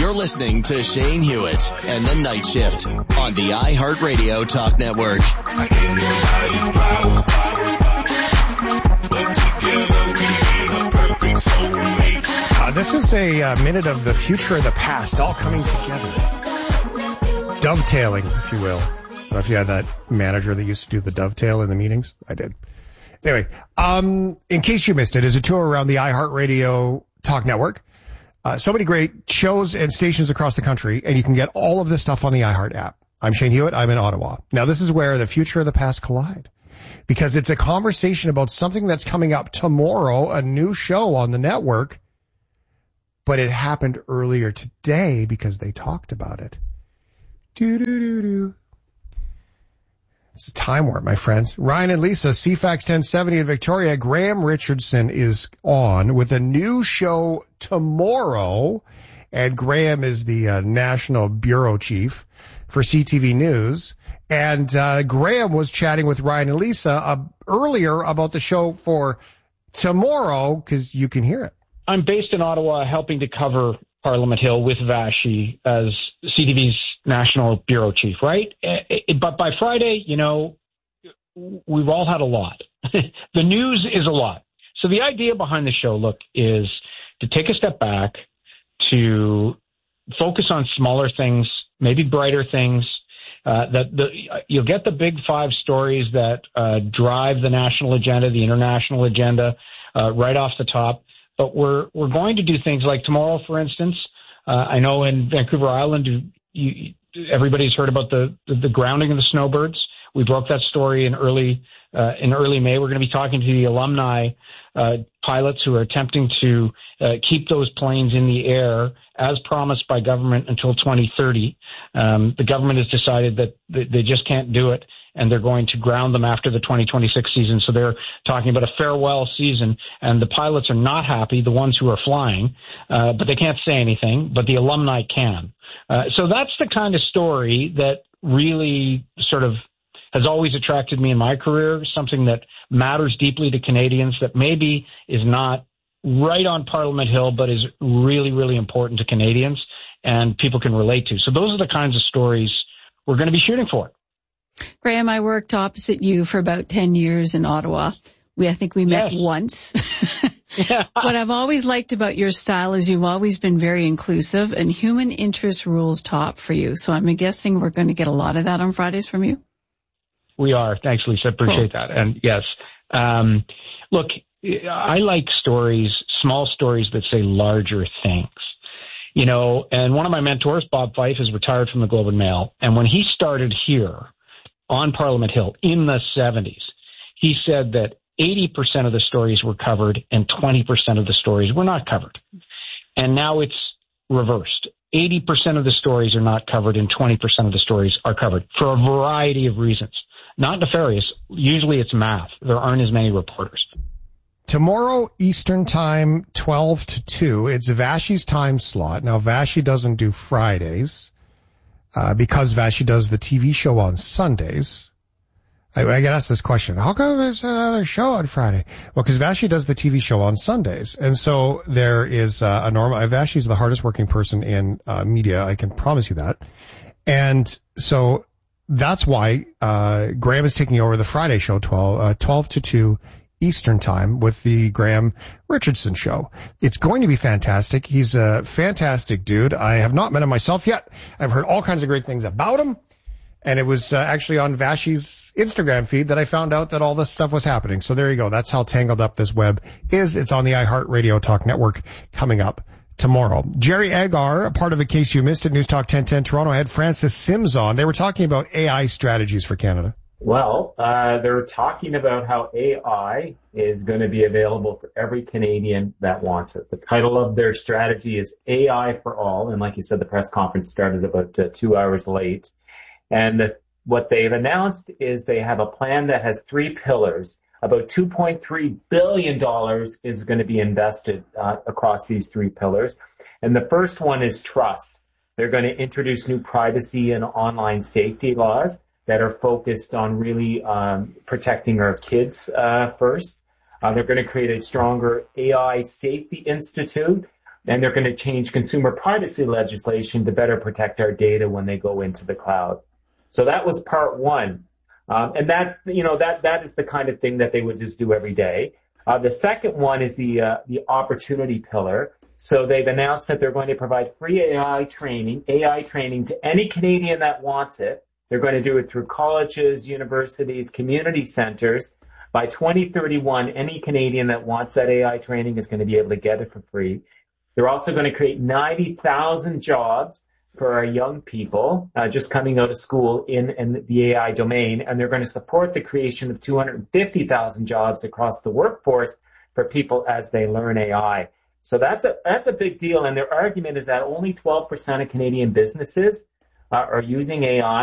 You're listening to Shane Hewitt and the Night Shift on the iHeartRadio Talk Network. This is a minute of the future and the past all coming together. Dovetailing, if you will. I don't know if you had that manager that used to do the dovetail in the meetings. I did. Anyway, in case you missed it, is a tour around the iHeartRadio Talk Network. So many great shows and stations across the country, and you can get all of this stuff on the iHeart app. I'm Shane Hewitt. I'm in Ottawa. Now, this is where the future and the past collide, because it's a conversation about something that's coming up tomorrow, a new show on the network, but it happened earlier today because they talked about it. It's a time warp, my friends. Ryan and Lisa, CFAX 1070 in Victoria. Graham Richardson is on with a new show tomorrow. And Graham is the national bureau chief for CTV News. And Graham was chatting with Ryan and Lisa earlier about the show for tomorrow, because you can hear it. I'm based in Ottawa, helping to cover Parliament Hill with Vashi as CTV's national bureau chief, right? But by Friday, you know, we've all had a lot. The news is a lot. So the idea behind the show, look, is to take a step back, to focus on smaller things, maybe brighter things. You'll get the big five stories that drive the national agenda, the international agenda, right off the top. But we're going to do things like tomorrow, for instance. I know in Vancouver Island, everybody's heard about the grounding of the snowbirds. We broke that story in early May. We're going to be talking to the alumni pilots who are attempting to keep those planes in the air as promised by government until 2030. The government has decided that they just can't do it, and they're going to ground them after the 2026 season. So they're talking about a farewell season, and the pilots are not happy, the ones who are flying, but they can't say anything, but the alumni can. So that's the kind of story that really sort of has always attracted me in my career, something that matters deeply to Canadians, that maybe is not right on Parliament Hill, but is really, really important to Canadians and people can relate to. So those are the kinds of stories we're going to be shooting for. Graham, I worked opposite you for about 10 years in Ottawa. I think we met once. Yeah. What I've always liked about your style is you've always been very inclusive, and human interest rules top for you. So I'm guessing we're going to get a lot of that on Fridays from you. We are. Thanks, Lisa. Appreciate that. And yes, look, I like stories, small stories that say larger things. You know, and one of my mentors, Bob Fife, is retired from the Globe and Mail. And when he started here on Parliament Hill in the 70s, he said that 80% of the stories were covered and 20% of the stories were not covered. And now it's reversed. 80% of the stories are not covered and 20% of the stories are covered for a variety of reasons. Not nefarious. Usually it's math. There aren't as many reporters. Tomorrow, Eastern Time, 12 to 2. It's Vashi's time slot. Now, Vashi doesn't do Fridays because Vashi does the TV show on Sundays. I get asked this question. How come there's another show on Friday? Well, because Vashi does the TV show on Sundays. And so there is a normal... Vashi's the hardest working person in media. I can promise you that. And so that's why Graham is taking over the Friday show, 12 to 2 Eastern Time, with the Graham Richardson show. It's going to be fantastic. He's a fantastic dude. I have not met him myself yet. I've heard all kinds of great things about him. And it was actually on Vashi's Instagram feed that I found out that all this stuff was happening. So there you go. That's how tangled up this web is. It's on the iHeartRadio Talk Network coming up tomorrow. Jerry Agar, a part of In Case You Missed It, News Talk 1010 Toronto, had Francis Sims on. They were talking about AI strategies for Canada. Well, they're talking about how AI is going to be available for every Canadian that wants it. The title of their strategy is AI for All. And like you said, the press conference started about 2 hours late. And what they've announced is they have a plan that has 3 pillars. About $2.3 billion is going to be invested across these 3 pillars. And the first one is trust. They're going to introduce new privacy and online safety laws that are focused on really protecting our kids first. They're going to create a stronger AI Safety Institute And they're going to change consumer privacy legislation to better protect our data when they go into the cloud. So that was part one. And that is the kind of thing that they would just do every day. The second one is the opportunity pillar. So they've announced that they're going to provide free AI training to any Canadian that wants it. They're going to do it through colleges, universities, community centers. By 2031, any Canadian that wants that AI training is going to be able to get it for free. They're also going to create 90,000 jobs for our young people just coming out of school in the AI domain, and they're going to support the creation of 250,000 jobs across the workforce for people as they learn AI. So that's a big deal, and their argument is that only 12% of Canadian businesses are using AI.